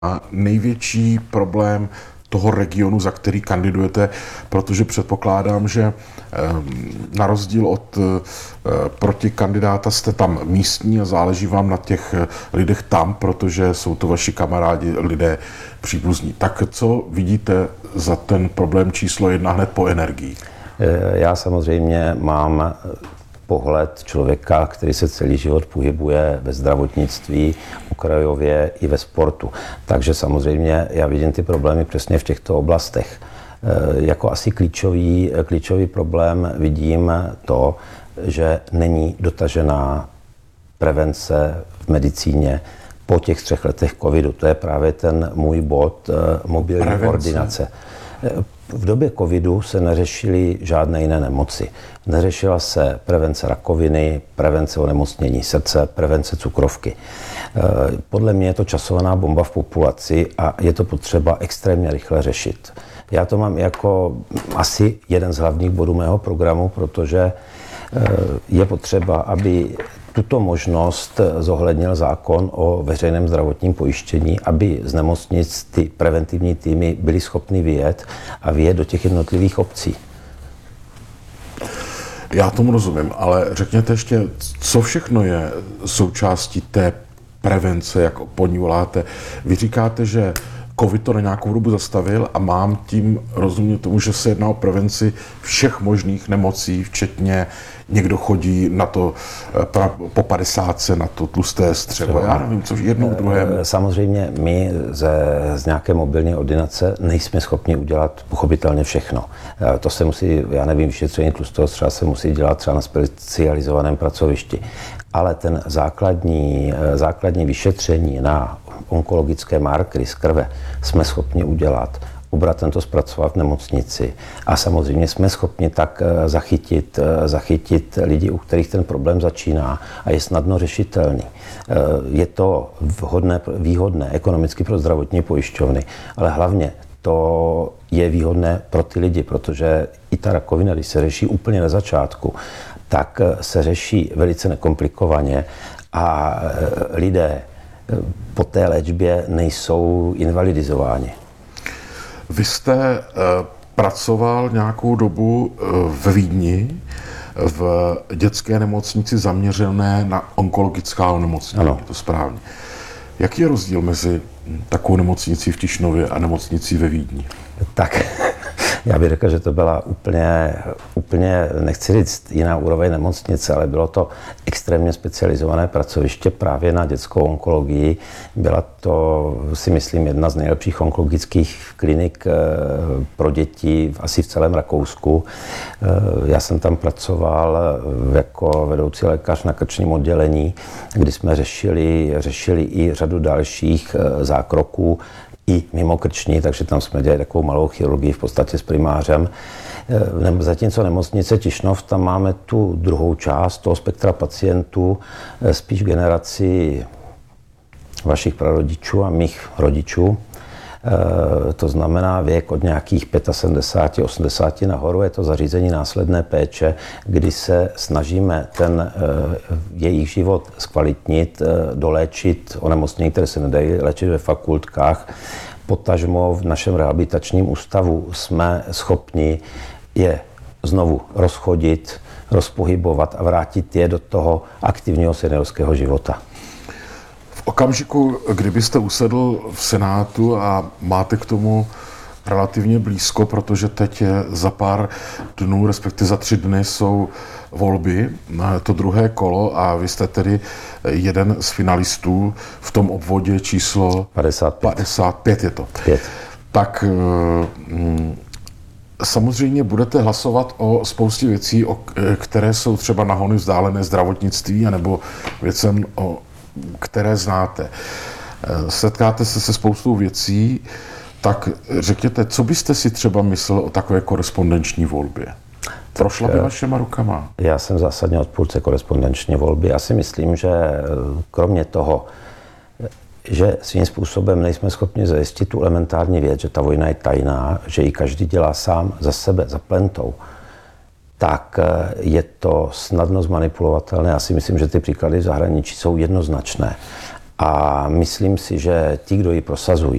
největší problém toho regionu, za který kandidujete, protože předpokládám, že na rozdíl od protikandidáta jste tam místní a záleží vám na těch lidech tam, protože jsou to vaši kamarádi, lidé příbuzní. Tak co vidíte za ten problém číslo 1 hned po energii? Já samozřejmě mám pohled člověka, který se celý život pohybuje ve zdravotnictví, okrajově i ve sportu. Takže samozřejmě já vidím ty problémy přesně v těchto oblastech. Jako asi klíčový problém vidím to, že není dotažená prevence v medicíně po těch 3 letech covidu. To je právě ten můj bod mobilní koordinace. V době covidu se neřešily žádné jiné nemoci. Neřešila se prevence rakoviny, prevence onemocnění srdce, prevence cukrovky. Podle mě je to časovaná bomba v populaci a je to potřeba extrémně rychle řešit. Já to mám jako asi jeden z hlavních bodů mého programu, protože je potřeba, aby tuto možnost zohlednil zákon o veřejném zdravotním pojištění, aby z nemocnic ty preventivní týmy byly schopny vyjet a vyjet do těch jednotlivých obcí. Já tomu rozumím, ale řekněte ještě, co všechno je součástí té prevence, jak po ní voláte. Vy říkáte, že COVID to na nějakou dobu zastavil a mám tím rozumět tomu, že se jedná o prevenci všech možných nemocí, včetně někdo chodí na to po 50 na to tlusté střevo. Já nevím, co jednou druhé. Samozřejmě my z nějaké mobilní ordinace nejsme schopni udělat pochopitelně všechno. To se musí, já nevím, vyšetření tlustého střeva se musí dělat třeba na specializovaném pracovišti. Ale ten základní vyšetření na onkologické markery z krve jsme schopni udělat. Obratem to zpracovat v nemocnici. A samozřejmě jsme schopni tak zachytit lidi, u kterých ten problém začíná a je snadno řešitelný. Je to výhodné ekonomicky pro zdravotní pojišťovny, ale hlavně to je výhodné pro ty lidi, protože i ta rakovina, když se řeší úplně na začátku, tak se řeší velice nekomplikovaně a lidé po té léčbě nejsou invalidizováni. Vy jste pracoval nějakou dobu ve Vídni v dětské nemocnici zaměřené na onkologická onemocnění. Ano. Je to správně. Jaký je rozdíl mezi takovou nemocnicí v Tišnově a nemocnicí ve Vídni? Tak, já bych řekl, že to byla úplně, nechci říct jiná úroveň nemocnice, ale bylo to extrémně specializované pracoviště právě na dětskou onkologii. Byla to, si myslím, jedna z nejlepších onkologických klinik pro děti asi v celém Rakousku. Já jsem tam pracoval jako vedoucí lékař na krčním oddělení, kdy jsme řešili i řadu dalších zákroků, i mimo krční, takže tam jsme dělali takovou malou chirurgii v podstatě s primářem. Zatímco nemocnice Tišnov, tam máme tu druhou část toho spektra pacientů, spíš generaci vašich prarodičů a mých rodičů. To znamená věk od nějakých 75, 80 nahoru, je to zařízení následné péče, kdy se snažíme ten jejich život zkvalitnit, doléčit onemocnění, které se nedají léčit ve fakultkách. Potažmo v našem rehabilitačním ústavu jsme schopni je znovu rozchodit, rozpohybovat a vrátit je do toho aktivního seniorského života. V okamžiku, kdybyste usedl v Senátu a máte k tomu relativně blízko, protože teď za pár dnů, respektive za 3 dny jsou volby, to druhé kolo a vy jste tedy jeden z finalistů v tom obvodě číslo 55 je to. 5. Tak samozřejmě budete hlasovat o spoustě věcí, které jsou třeba na hony vzdálené zdravotnictví anebo věcem, které znáte. Setkáte se se spoustou věcí, tak řekněte, co byste si třeba myslel o takové korespondenční volbě? Prošla by vašema rukama? Já jsem zásadně odpůrce korespondenční volby. Já si myslím, že kromě toho, že svým způsobem nejsme schopni zajistit tu elementární věc, že ta vojna je tajná, že ji každý dělá sám za sebe, za plentou, tak je to snadno zmanipulovatelné. Já si myslím, že ty příklady v zahraničí jsou jednoznačné. A myslím si, že ti, kdo ji prosazují,